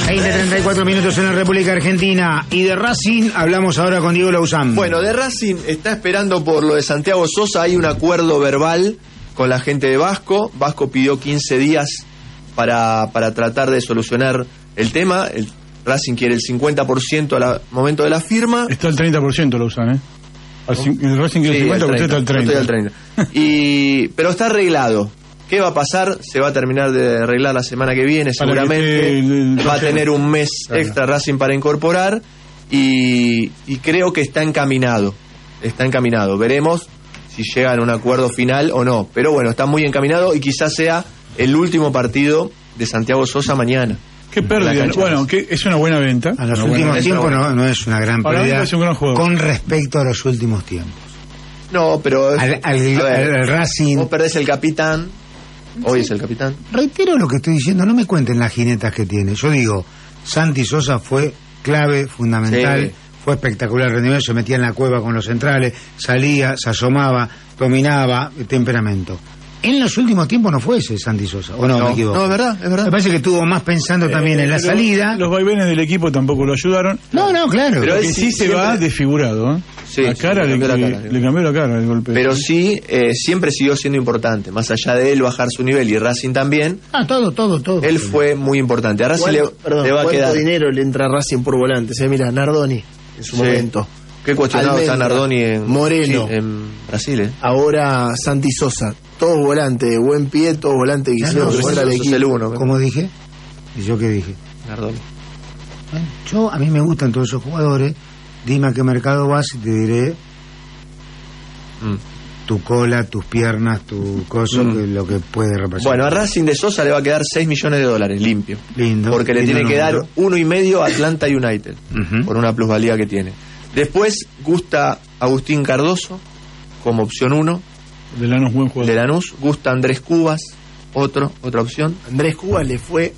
34 minutos en la República Argentina. Y de Racing hablamos ahora con Diego Lauzán. Bueno, de Racing está esperando por lo de Santiago Sosa. Hay un acuerdo verbal con la gente de Vasco. Vasco pidió 15 días para tratar de solucionar el tema. El Racing quiere el 50% al momento de la firma. Está el 30% Lauzán, ¿eh? El Racing quiere el 50%, usted está al 30%. Estoy al 30%. Pero está arreglado. ¿Qué va a pasar? Se va a terminar de arreglar la semana que viene, seguramente. Va a tener un mes extra Racing para incorporar y creo que está encaminado. Está encaminado. Veremos si llegan a un acuerdo final o no. Pero bueno, está muy encaminado y quizás sea el último partido de Santiago Sosa mañana. Qué pérdida. Bueno, que es una buena venta. A los últimos tiempos no es una gran pérdida es un gran juego. Con respecto a los últimos tiempos. No, pero al Racing. Vos perdés el capitán. Hoy es el capitán. Reitero lo que estoy diciendo, no me cuenten las jinetas que tiene. Yo digo, Santi Sosa fue clave, fundamental, sí. Fue espectacular el rendimiento, se metía en la cueva con los centrales, salía, se asomaba, dominaba, temperamento. En los últimos tiempos no fue ese Santi Sosa, ¿o no me equivoco? No, es verdad. Me parece que estuvo más pensando también en la salida. Los vaivenes del equipo tampoco lo ayudaron. No, claro. Pero que sí se va desfigurado, ¿eh? Sí, le cambió la cara el golpe. Pero sí, siempre siguió siendo importante. Más allá de él bajar su nivel y Racing también. Todo. Él fue muy importante. A Racing le va a quedar. ¿Cuánto dinero le entra a Racing por volante? Mira, Nardoni en su momento. Qué cuestionado está Nardoni en Moreno. En Brasil, ¿eh? Ahora Santi Sosa. Todos volantes, de buen pie, todos volantes que hicieron fuera del equipo. El uno. ¿Cómo dije? ¿Y yo qué dije? Nardoni. A mí me gustan todos esos jugadores. Dime a qué mercado vas y te diré tu cola, tus piernas, tu coso, lo que puede representar. Bueno, a Racing de Sosa le va a quedar $6 millones limpio. Lindo. Porque le tiene que dar 1,5 a Atlanta United por una plusvalía que tiene. Después gusta Agustín Cardoso como opción 1. De Lanús, buen jugador. De Lanús. Gusta Andrés Cubas, otra opción. Andrés Cubas le fue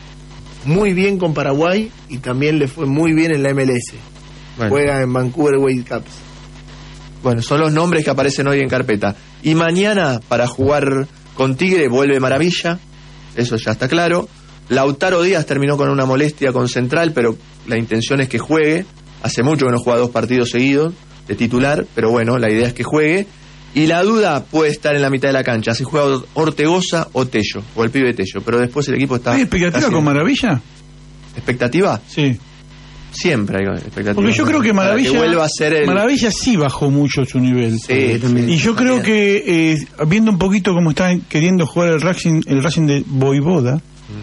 muy bien con Paraguay y también le fue muy bien en la MLS. Bueno. Juega en Vancouver White Caps. Bueno, son los nombres que aparecen hoy en carpeta. Y mañana, para jugar con Tigre, vuelve Maravilla. Eso ya está claro. Lautaro Díaz terminó con una molestia con Central, pero la intención es que juegue. Hace mucho que no juega 2 partidos seguidos de titular, pero bueno, la idea es que juegue. Y la duda puede estar en la mitad de la cancha. Si juega Ortegoza o Tello, o el pibe Tello. Pero después el equipo está... ¿Hay expectativa con Maravilla? ¿Expectativa? Sí. Siempre hay expectativa. Porque yo creo que Maravilla... Que vuelva a ser Maravilla sí bajó mucho su nivel. Sí. Y yo creo que, viendo un poquito cómo está queriendo jugar el Racing de Voivoda,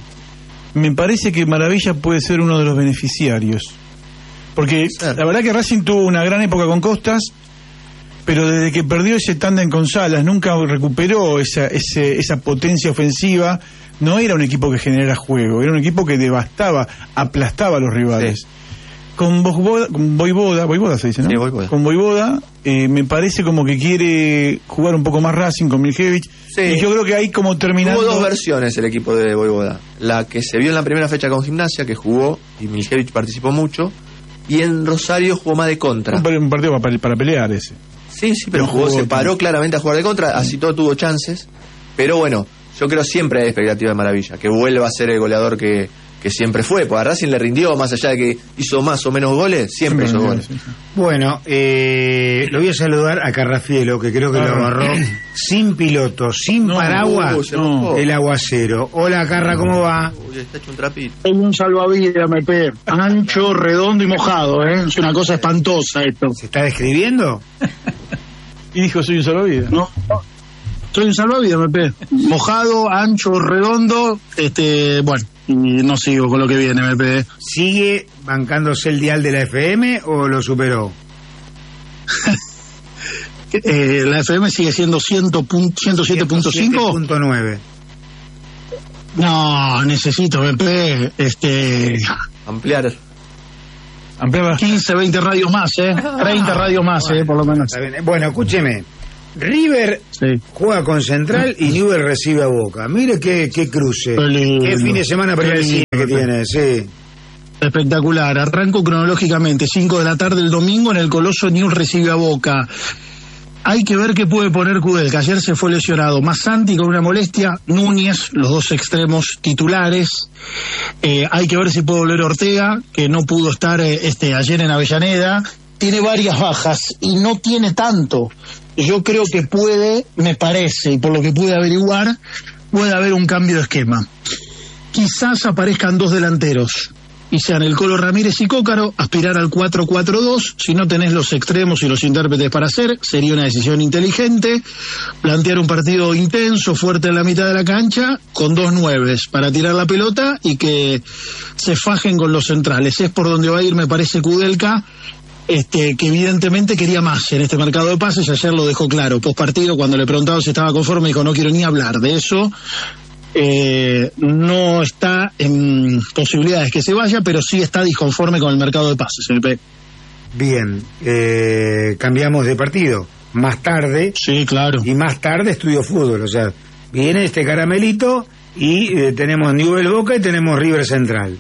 me parece que Maravilla puede ser uno de los beneficiarios. Porque la verdad que Racing tuvo una gran época con Costas, pero desde que perdió ese tándem con Salas nunca recuperó esa potencia ofensiva. No era un equipo que generara juego, era un equipo que devastaba, aplastaba a los rivales. Sí. Con Voivoda se dice, ¿no? Sí, Voivoda. Con Voivoda me parece como que quiere jugar un poco más Racing con Miljevich. Sí. Y yo creo que hay como terminando... Hubo 2 versiones el equipo de Voivoda. La que se vio en la primera fecha con Gimnasia, que jugó y Miljevich participó mucho, y en Rosario jugó más de contra. Un partido para pelear ese. Sí, pero se paró claramente a jugar de contra, así todo tuvo chances, pero bueno, yo creo siempre hay expectativa de Maravilla, que vuelva a ser el goleador que siempre fue, porque a Racing le rindió, más allá de que hizo más o menos goles, siempre hizo goles. Sí. Bueno, lo voy a saludar a Carrafielo, que creo que lo agarró sin piloto, sin paraguas, el aguacero. Hola Carra, ¿cómo va? Está hecho un trapito. Es un salvavidas, MP, ancho, redondo y mojado, es una cosa espantosa esto. ¿Se está describiendo? Y dijo, soy un salvavidas. No, soy un salvavidas, MP. Mojado, ancho, redondo, bueno, y no sigo con lo que viene, MP. ¿Sigue bancándose el dial de la FM o lo superó? La FM sigue siendo 107.5. 107.9. No, necesito, MP, ampliar 15, 20 radios más, 30 radios más, por lo menos. Está bien. Bueno, escúcheme. River juega con Central y Newell recibe a Boca. Mire qué cruce. Qué fin de semana para el cine que tiene, sí. Espectacular. Arranco cronológicamente. 5 de la tarde el domingo en el Coloso, Newell recibe a Boca. Hay que ver qué puede poner Kudelka. Ayer se fue lesionado Massanti con una molestia, Núñez, los dos extremos titulares. Hay que ver si puede volver Ortega, que no pudo estar ayer en Avellaneda. Tiene varias bajas y no tiene tanto. Yo creo que puede, me parece, y por lo que pude averiguar, puede haber un cambio de esquema. Quizás aparezcan dos delanteros y sean el Colo Ramírez y Cócaro, aspirar al 4-4-2, si no tenés los extremos y los intérpretes para hacer, sería una decisión inteligente, plantear un partido intenso, fuerte en la mitad de la cancha, con 2 9 para tirar la pelota y que se fajen con los centrales. Es por donde va a ir, me parece, Kudelka, que evidentemente quería más en este mercado de pases. Ayer lo dejó claro, post partido, cuando le preguntaba si estaba conforme, dijo: no quiero ni hablar de eso. No está en posibilidades que se vaya, pero sí está disconforme con el mercado de pases. Bien, cambiamos de partido. Más tarde. Sí, claro. Y más tarde estudio fútbol. O sea, viene este caramelito y tenemos Newell's Boca y tenemos River Central.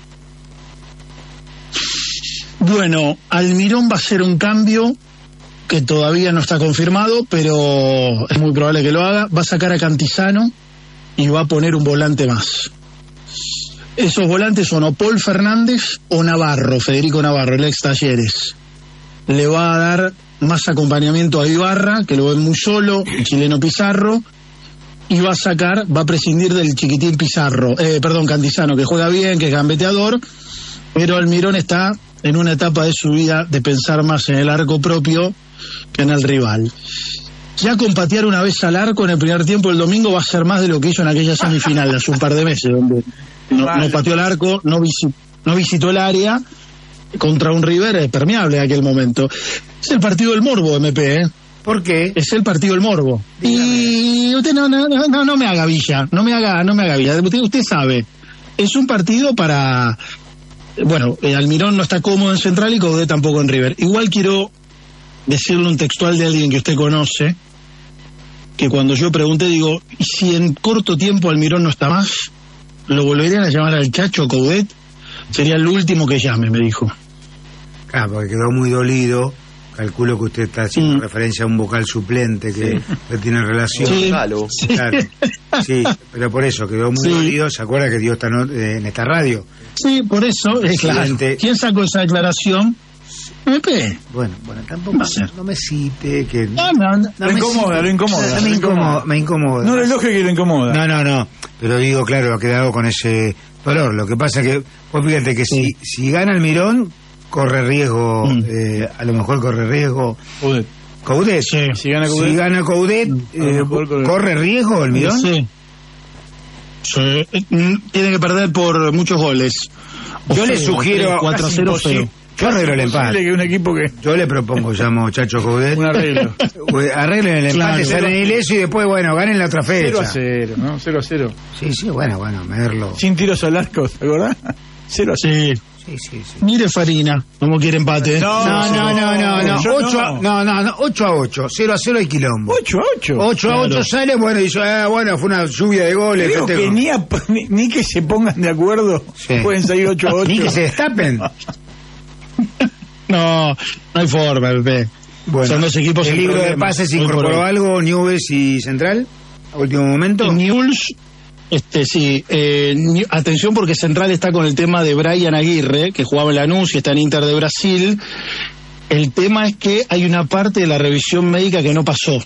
Bueno, Almirón va a hacer un cambio que todavía no está confirmado, pero es muy probable que lo haga. Va a sacar a Cantizano y va a poner un volante más. Esos volantes son o Paul Fernández o Navarro, Federico Navarro, el ex Talleres. Le va a dar más acompañamiento a Ibarra, que lo ve muy solo, el chileno Pizarro, y va a prescindir del chiquitín Cantizano, que juega bien, que es gambeteador, pero Almirón está en una etapa de su vida de pensar más en el arco propio que en el rival. Ya con patear una vez al arco en el primer tiempo el domingo va a ser más de lo que hizo en aquella semifinal hace un par de meses, donde no pateó el arco, no visitó el área contra un River permeable en aquel momento. Es el partido del morbo, MP, ¿eh? ¿Por qué? Es el partido del morbo. Dígame. Y usted no me haga villa, no me haga villa. Usted sabe, es un partido para... Bueno, Almirón no está cómodo en Central y Coudet tampoco en River. Igual quiero decirle un textual de alguien que usted conoce, que cuando yo pregunté, digo, ¿y si en corto tiempo Almirón no está más? ¿Lo volverían a llamar al Chacho Coudet? Sería el último que llame, me dijo. Claro, porque quedó muy dolido. Calculo que usted está haciendo referencia a un vocal suplente que tiene relación. Sí. Claro, sí, pero por eso quedó muy dolido. ¿Se acuerda que dio en esta radio? Sí, por eso, claro. ¿Quién sacó esa declaración? MP. Bueno, tampoco no me cite que... No me incomoda. Me incomoda. No le elogie que le incomoda. No, pero digo, claro, ha quedado con ese dolor. Lo que pasa que, pues fíjate que si gana Almirón, corre riesgo, a lo mejor corre riesgo... Coudet. Sí. Si gana Coudet, ¿corre riesgo Almirón? Sí. Tiene que perder por muchos goles. Yo le sugiero 4-0. Yo arreglo el empate. Que un equipo que... Yo le propongo, llamo Chacho Coudet. Un arreglo. Arreglen el empate, salen ileso y después, ganen la otra fecha. 0-0, ¿no? 0-0. Sí, bueno, Merlo. Sin tiros al arco, ¿te acordás? 0-0. Sí. Mire Farina, como quiere empate. No. 8-8, 0-0 y quilombo. 8-8. 8-8 sale, fue una lluvia de goles. Creo que ni que se pongan de acuerdo pueden salir 8-8. Ni que se destapen. No hay forma, Pepe. Bueno, son dos equipos. ¿El libro de pases incorporó algo, Newell's y Central? ¿A último momento? Newell's, sí. Atención porque Central está con el tema de Brian Aguirre, que jugaba en Lanús y está en Inter de Brasil. El tema es que hay una parte de la revisión médica que no pasó.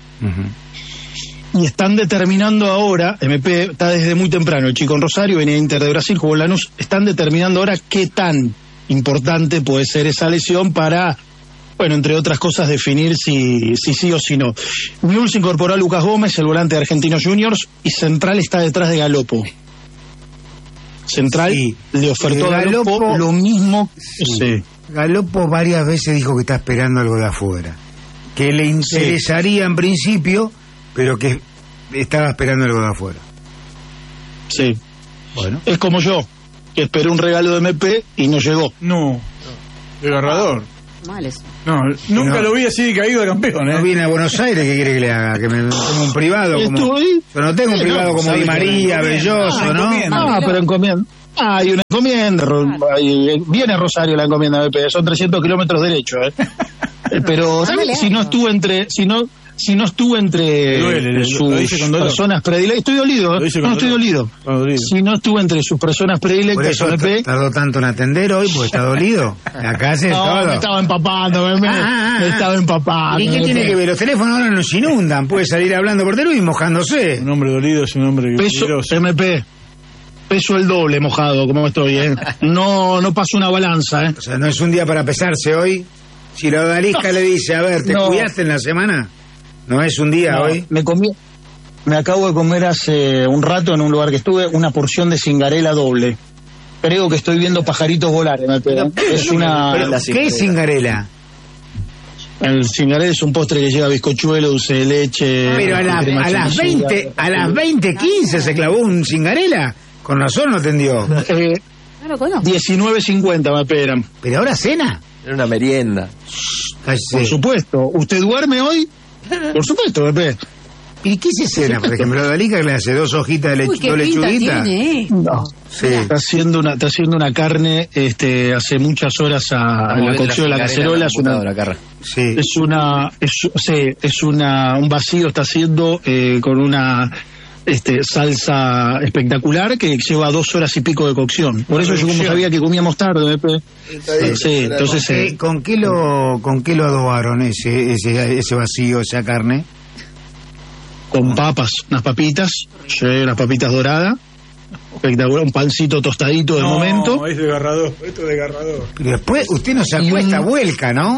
Y están determinando ahora, MP está desde muy temprano, el chico en Rosario, venía a Inter de Brasil, jugó en Lanús, están determinando ahora qué tan importante puede ser esa lesión para, entre otras cosas, definir si sí o si no. Newell's incorporó a Lucas Gómez, el volante de Argentinos Juniors, y Central está detrás de Galopo. Central le ofertó a Galopo lo mismo. Galopo varias veces dijo que está esperando algo de afuera, que le interesaría en principio, pero que estaba esperando algo de afuera. Sí. Bueno. Es como yo, que esperé un regalo de MP y no llegó. No, desgarrador. Mal eso. No, nunca lo vi así de caído de campeón, ¿eh? No viene a Buenos Aires, ¿qué quiere que le haga? Que me tenga un privado como... Yo no tengo un privado como Di María, Belloso, ¿no? Pero encomienda. Hay una encomienda. Viene Rosario la encomienda de MP, son 300 kilómetros derecho, ¿eh? Pero si no estuvo si no estuve entre sus personas predilectas, estoy dolido, estoy dolido. Si no estuve entre sus personas predilectas, por eso tardó tanto en atender hoy, porque está dolido. Acá hace todo. Me estaba empapando, me estaba empapando. ¿Y qué tiene que ver? Los teléfonos ahora nos inundan, puede salir hablando por teléfono y mojándose. Un hombre dolido es un hombre peligroso. MP. Peso el doble mojado, como estoy, No paso una balanza, O sea, no es un día para pesarse hoy. Si la odalisca le dice, a ver, ¿te cuidaste en la semana? No es un día hoy. Me acabo de comer hace un rato en un lugar que estuve una porción de cingarela doble. Creo que estoy viendo pajaritos volar, Es una... ¿Qué es cingarela? El cingarela es un postre que lleva bizcochuelo, dulce de leche... Pero a las 20:15 se clavó un cingarela. Con razón no atendió. No lo conozco. 19.50 me esperan. ¿Pero ahora cena? Era una merienda. Por supuesto. ¿Usted duerme hoy? Por supuesto, Pepe. ¿Y qué se cena? Por ejemplo, la Dalica que le hace 2 hojitas de lechuguita. No. Sí. Está haciendo una carne hace muchas horas a la cocción de la cacerola. Un vacío está haciendo con una salsa espectacular que lleva 2 horas y pico de cocción. Por eso yo como sabía que comíamos tarde, entonces ¿con qué lo adobaron ese vacío, esa carne? Con papas, unas papitas doradas, espectacular, un pancito tostadito de momento. Es desgarrador, esto es desgarrador. Pero después usted nos sacó esta vuelca, ¿no?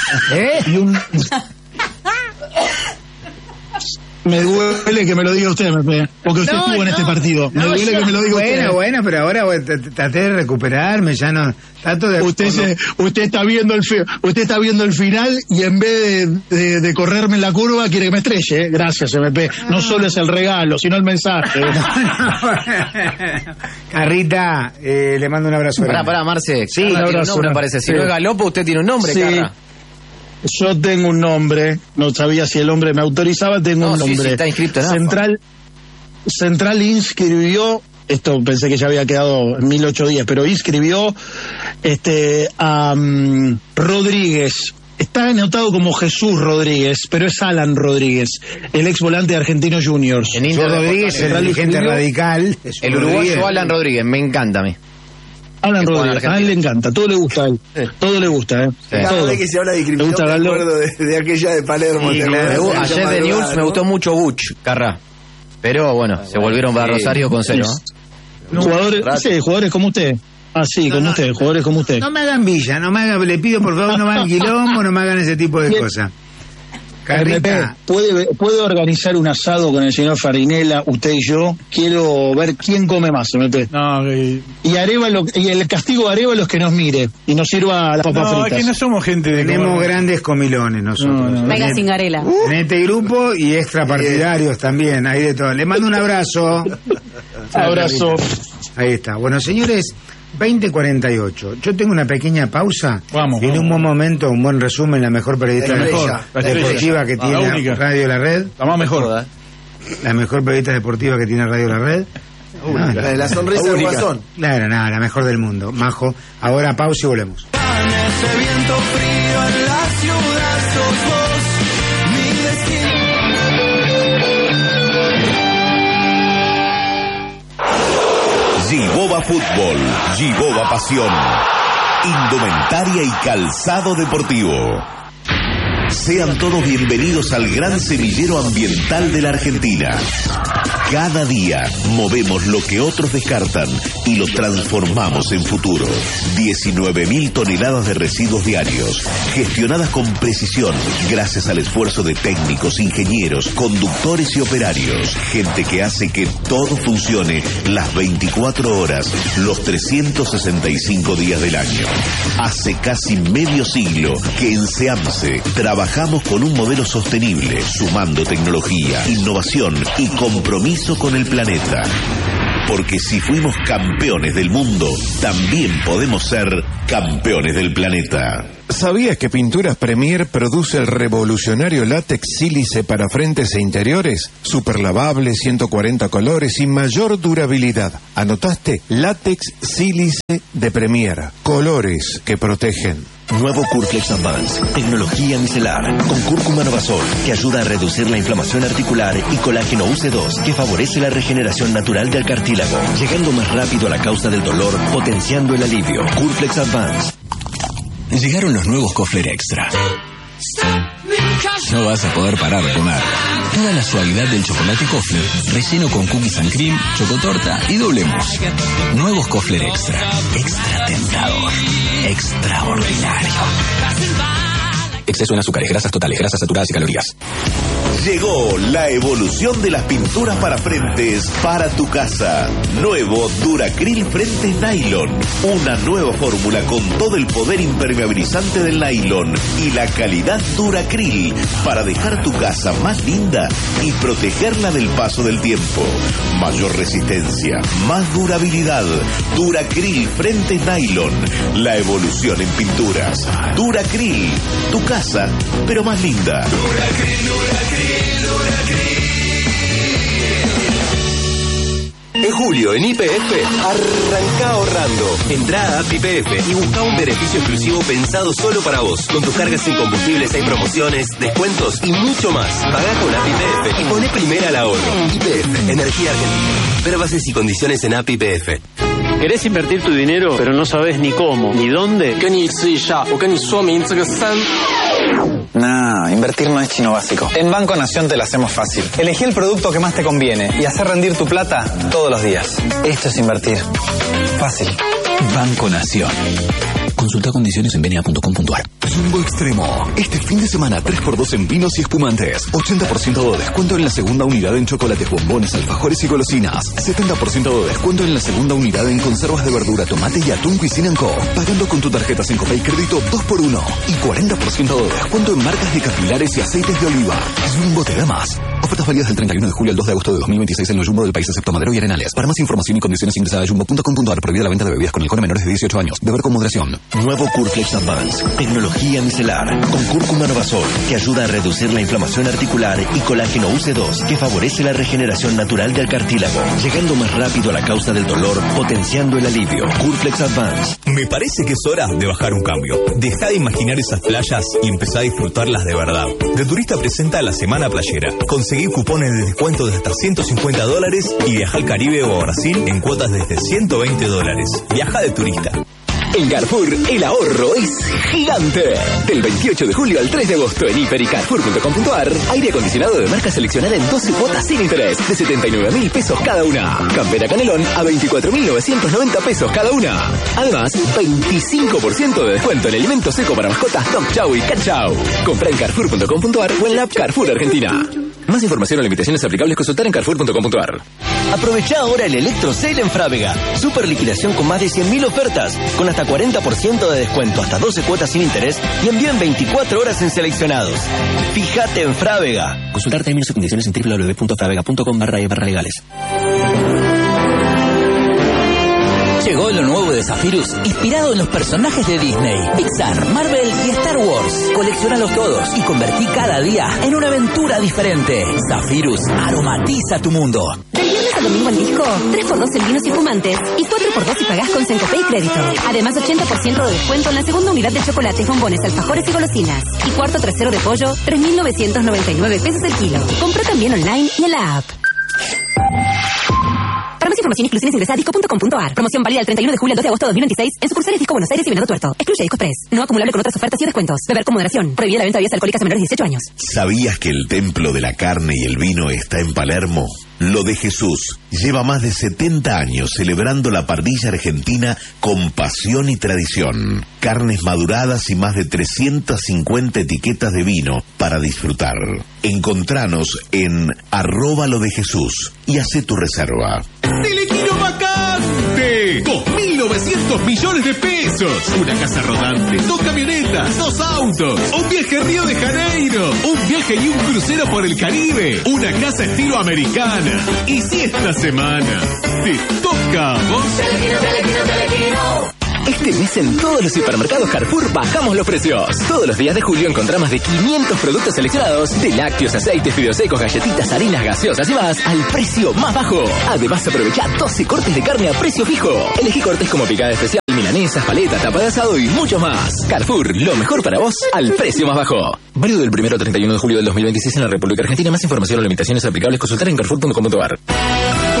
Me duele que me lo diga usted, porque usted estuvo en este partido. Me duele que me lo diga usted. Bueno, pero ahora traté de recuperarme, ya no trato de... Usted está viendo el final y en vez de correrme en la curva quiere que me estrelle. Gracias, MP. No solo es el regalo, sino el mensaje. Carrita, le mando un abrazo. Pará, Marce. Sí, un abrazo. Un nombre, parece. Si no es Galopo, usted tiene un nombre, Carra. Yo tengo un nombre, no sabía si el hombre me autorizaba, tengo un nombre. Sí, está inscrito en Central inscribió, esto pensé que ya había quedado en 1008 pero inscribió a Rodríguez. Está anotado como Jesús Rodríguez, pero es Alan Rodríguez, el ex volante de Argentinos Juniors. Rodríguez, el dirigente radical. El uruguayo Alan Rodríguez, me encanta a mí. Alan Rodríguez, a él le encanta, todo le gusta a él. Todo le gusta, Cada vez que se habla de discriminación me acuerdo de aquella de Palermo. Ayer de News me gustó mucho Buch, Carra. Pero bueno, se volvieron para Rosario con 0. Jugadores como usted. Como usted, jugadores como usted. No me hagan villa, le pido por favor, no me hagan quilombo, no me hagan ese tipo de cosas. Carrita. ¿Puede organizar un asado con el señor Farinella, usted y yo? Quiero ver quién come más, MP. Y el castigo de Arevalo es que nos mire y nos sirva las papas fritas. Es que no somos gente de... Tenemos grandes comilones nosotros. Venga, cingarela. En este grupo y extrapartidarios también, hay de todo. Le mando un abrazo. Abrazo. Ahí está. Bueno, señores, 20:48. Yo tengo una pequeña pausa. Vamos. En un buen momento, un buen resumen, la mejor periodista deportiva que tiene Radio La Red. La mejor. La mejor periodista deportiva que tiene Radio La Red. La de la sonrisa del guasón. Claro, la mejor del mundo. Majo. Ahora pausa y volvemos. Ese viento frío en la ciudad sos vos, mi destino. Giboba Fútbol, Giboba Pasión, indumentaria y calzado deportivo. Sean todos bienvenidos al gran semillero ambiental de la Argentina. Cada día movemos lo que otros descartan y lo transformamos en futuro. 19.000 toneladas de residuos diarios, gestionadas con precisión gracias al esfuerzo de técnicos, ingenieros, conductores y operarios. Gente que hace que todo funcione las 24 horas, los 365 días del año. Hace casi medio siglo que en SEAMSE trabajamos con un modelo sostenible, sumando tecnología, innovación y compromiso con el planeta. Porque si fuimos campeones del mundo, también podemos ser campeones del planeta. ¿Sabías que Pinturas Premier produce el revolucionario látex sílice para frentes e interiores? Super lavable, 140 colores y mayor durabilidad. ¿Anotaste? Látex sílice de Premier. Colores que protegen. Nuevo Curflex Advance, tecnología micelar, con cúrcuma novasol, que ayuda a reducir la inflamación articular, y colágeno UC2, que favorece la regeneración natural del cartílago, llegando más rápido a la causa del dolor, potenciando el alivio. Curflex Advance. Llegaron los nuevos Kofler Extra. No vas a poder parar de comer. Toda la suavidad del chocolate Kofler, relleno con cookies and cream, chocotorta y doble mousse. Nuevos Kofler Extra. Extra tentador. Extraordinario. Exceso en azúcares, grasas totales, grasas saturadas y calorías. Llegó la evolución de las pinturas para frentes para tu casa. Nuevo Duracril Frentes Nylon. Una nueva fórmula con todo el poder impermeabilizante del nylon y la calidad Duracril para dejar tu casa más linda y protegerla del paso del tiempo. Mayor resistencia, más durabilidad. Duracril Frentes Nylon. La evolución en pinturas. Duracril, tu casa, pero más linda. En julio, en YPF, arranca ahorrando. Entrá a App YPF y busca un beneficio exclusivo pensado solo para vos. Con tus cargas en combustibles hay promociones, descuentos y mucho más. Pagá con App YPF y poné primera al ahorro. YPF, Energía Argentina. Ver bases y condiciones en App YPF. ¿Querés invertir tu dinero, pero no sabes ni cómo, ni dónde? No, invertir no es chino básico. En Banco Nación te lo hacemos fácil. Elegí el producto que más te conviene y hacer rendir tu plata todos los días. Esto es invertir. Fácil. Banco Nación. Consulta condiciones en bna.com.ar. Jumbo Extremo. Este fin de semana 3x2 en vinos y espumantes. 80% de descuento en la segunda unidad en chocolates, bombones, alfajores y golosinas. 70% de descuento en la segunda unidad en conservas de verdura, tomate y atún Cuisine & Co. Pagando con tu tarjeta Syncopay Crédito 2x1. Y 40% de descuento en marcas de capilares y aceites de oliva. Jumbo te da más. Ofertas válidas del 31 de julio al 2 de agosto de 2026 en los Jumbo del país excepto Madero y Arenales. Para más información y condiciones ingresa a jumbo.com.ar. Prohibida la venta de bebidas con alcohol a menores de 18 años. Beber con moderación. Nuevo Curflex Advance, tecnología micelar, con cúrcuma novasol, que ayuda a reducir la inflamación articular, y colágeno UC2, que favorece la regeneración natural del cartílago, llegando más rápido a la causa del dolor, potenciando el alivio. Curflex Advance. Me parece que es hora de bajar un cambio. Deja de imaginar esas playas y empezá a disfrutarlas de verdad. De Turista presenta la Semana Playera. Conseguí cupones de descuento de hasta $150 y viaja al Caribe o a Brasil en cuotas desde $120. Viaja de Turista. En Carrefour, el ahorro es gigante. Del 28 de julio al 3 de agosto en hiper y carrefour.com.ar, aire acondicionado de marca seleccionada en 12 cuotas sin interés de 79.000 pesos cada una. Campera Canelón a 24.990 pesos cada una. Además, 25% de descuento en alimento seco para mascotas Dog Chow y Cat Chow. Compra en carrefour.com.ar o en la app Carrefour Argentina. Más información o limitaciones aplicables consultar en carrefour.com.ar. Aprovecha ahora el Electro Sale en Frávega. Super liquidación con más de 100.000 ofertas, con hasta 40% de descuento, hasta 12 cuotas sin interés y envío en 24 horas en seleccionados. Fíjate en Frávega. Consultar términos y condiciones en www.fravega.com/legales. Llegó lo nuevo de Zephyrus, inspirado en los personajes de Disney, Pixar, Marvel y Star Wars. Colecciónalos todos y convertí cada día en una aventura diferente. Zephyrus aromatiza tu mundo. Del viernes al domingo en disco, 3x2 en vinos y fumantes y 4x2 si pagás con Syncopay Crédito. Además, 80% de descuento en la segunda unidad de chocolates, bombones, alfajores y golosinas. Y cuarto trasero de pollo, 3.999 pesos el kilo. Compra también online y en la app. Para más información y exclusiones ingresa a disco.com.ar. Promoción válida del 31 de julio al 2 de agosto de 2026 en sucursales Disco Buenos Aires y Venado Tuerto. Excluye Disco Express. No acumulable con otras ofertas y descuentos. Beber con moderación. Prohibida la venta de bebidas alcohólicas a menores de 18 años. ¿Sabías que el templo de la carne y el vino está en Palermo? Lo de Jesús lleva más de 70 años celebrando la parrilla argentina con pasión y tradición. Carnes maduradas y más de 350 etiquetas de vino para disfrutar. Encontranos en @lodejesús y hace tu reserva. ¡Teletino vacante! 2.900 millones de pesos. Una casa rodante, 2 camionetas, 2 autos, un viaje a Río de Janeiro, un viaje y un crucero por el Caribe, una casa estilo americana. Y si esta semana te toca a vos... Teletino. Este mes en todos los supermercados Carrefour bajamos los precios. Todos los días de julio encontramos de 500 productos seleccionados, de lácteos, aceites, fideos secos, galletitas, harinas, gaseosas y más, al precio más bajo. Además, aprovecha 12 cortes de carne a precio fijo. Elegí cortes como picada especial, milanesa milanesas, paletas, tapa de asado y mucho más. Carrefour, lo mejor para vos al precio más bajo. Válido del 1 al 31 de julio del 2026 en la República Argentina. Más información o limitaciones aplicables consultar en carrefour.com.ar.